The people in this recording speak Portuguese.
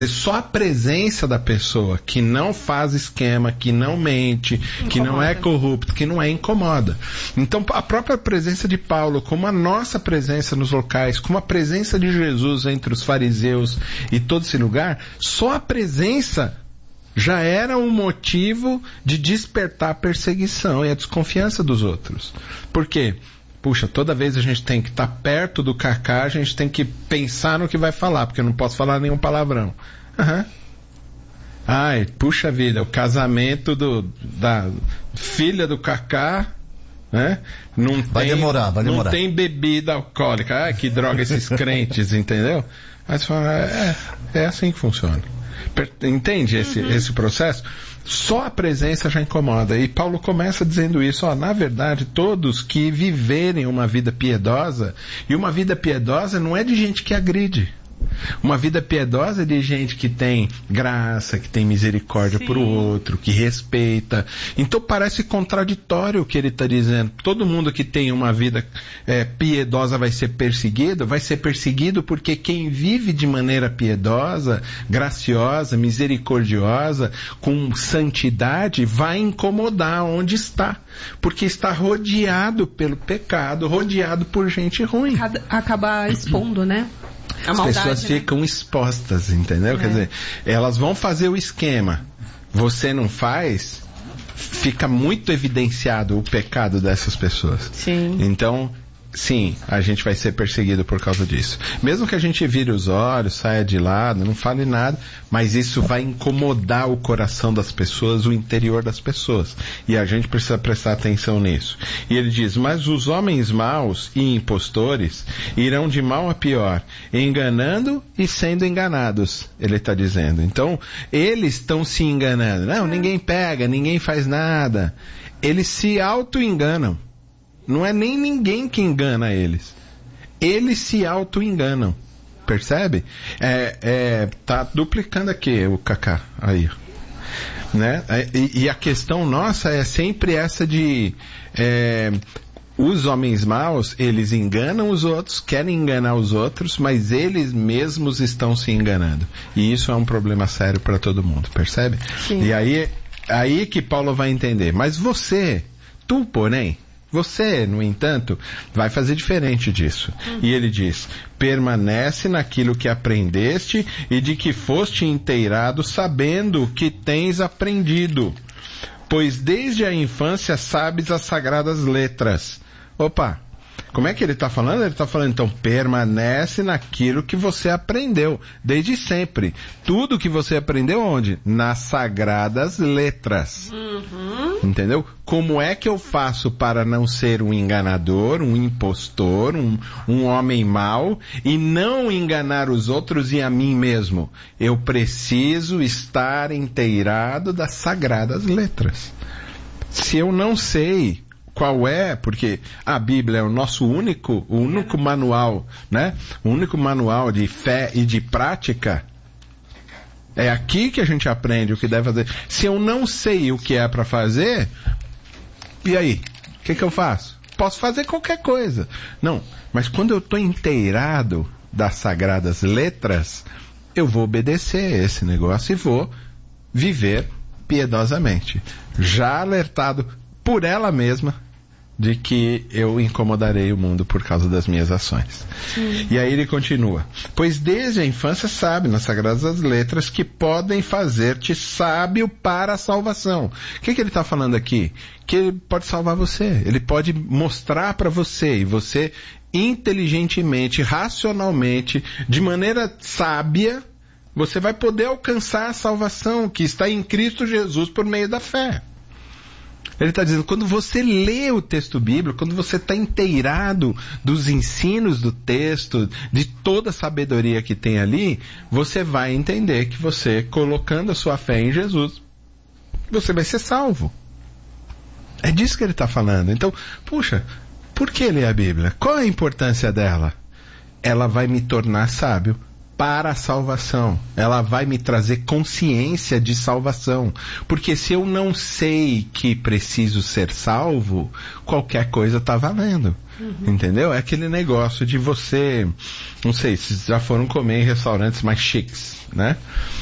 Só a presença da pessoa que não faz esquema, que não mente, que não é corrupto, que não é incomoda. Então, a própria presença de Paulo, como a nossa presença nos locais, como a presença de Jesus entre os fariseus e todo esse lugar, só a presença já era um motivo de despertar a perseguição e a desconfiança dos outros. Por quê? Puxa, toda vez a gente tem que estar perto do Kaká, a gente tem que pensar no que vai falar, porque eu não posso falar nenhum palavrão. Ai, puxa vida, o casamento da filha do Kaká, né? Vai demorar. Não tem bebida alcoólica. Ai, que droga esses crentes, entendeu? Aí você fala, é assim que funciona. Entende esse processo? Só a presença já incomoda. E Paulo começa dizendo isso, na verdade, todos que viverem uma vida piedosa, e uma vida piedosa não é de gente que agride. Uma vida piedosa é de gente que tem graça, que tem misericórdia por outro, que respeita. Então parece contraditório o que ele está dizendo. Todo mundo que tem uma vida piedosa vai ser perseguido porque quem vive de maneira piedosa, graciosa, misericordiosa, com santidade, vai incomodar onde está. Porque está rodeado pelo pecado, rodeado por gente ruim. Acaba expondo, né? As pessoas ficam expostas, entendeu? Quer dizer, elas vão fazer o esquema, você não faz, fica muito evidenciado o pecado dessas pessoas. Sim. Então, sim, a gente vai ser perseguido por causa disso. Mesmo que a gente vire os olhos, saia de lado, não fale nada, mas isso vai incomodar o coração das pessoas, o interior das pessoas. E a gente precisa prestar atenção nisso. E ele diz, mas os homens maus e impostores irão de mal a pior, enganando e sendo enganados, ele está dizendo. Então, eles estão se enganando. Não, ninguém pega, ninguém faz nada. Eles se auto-enganam. Não é nem ninguém que engana eles. Eles se auto-enganam. Percebe? Tá duplicando aqui o Kaká. Aí. Né? E a questão nossa é sempre essa de... os homens maus, eles enganam os outros, querem enganar os outros, mas eles mesmos estão se enganando. E isso é um problema sério para todo mundo. Percebe? Sim. E aí que Paulo vai entender. Mas tu, porém... Você, no entanto, vai fazer diferente disso. E ele diz, permanece naquilo que aprendeste e de que foste inteirado, sabendo o que tens aprendido. Pois desde a infância sabes as sagradas letras. Opa! Como é que ele está falando? Ele está falando, então, permanece naquilo que você aprendeu, desde sempre. Tudo que você aprendeu onde? Nas sagradas letras. Entendeu? Como é que eu faço para não ser um enganador, um impostor, um homem mau, e não enganar os outros e a mim mesmo? Eu preciso estar inteirado das sagradas letras. Se eu não sei... Qual é? Porque a Bíblia é o nosso único manual, né? O único manual de fé e de prática. É aqui que a gente aprende o que deve fazer. Se eu não sei o que é para fazer, e aí? O que eu faço? Posso fazer qualquer coisa. Não, mas quando eu estou inteirado das sagradas letras, eu vou obedecer esse negócio e vou viver piedosamente. Já alertado por ela mesma de que eu incomodarei o mundo por causa das minhas ações. E aí ele continua, pois desde a infância sabe nas sagradas letras que podem fazer-te sábio para a salvação. O que ele está falando aqui? Que ele pode salvar você, ele pode mostrar para você, e você inteligentemente, racionalmente, de maneira sábia, você vai poder alcançar a salvação que está em Cristo Jesus por meio da fé. Ele está dizendo, quando você lê o texto bíblico, quando você está inteirado dos ensinos do texto, de toda a sabedoria que tem ali, você vai entender que você, colocando a sua fé em Jesus, você vai ser salvo. É disso que ele está falando. Então, puxa, por que ler a Bíblia? Qual é a importância dela? Ela vai me tornar sábio para a salvação. Ela vai me trazer consciência de salvação. Porque se eu não sei que preciso ser salvo, qualquer coisa está valendo. Entendeu? É aquele negócio de você... Não sei, se já foram comer em restaurantes mais chiques, né?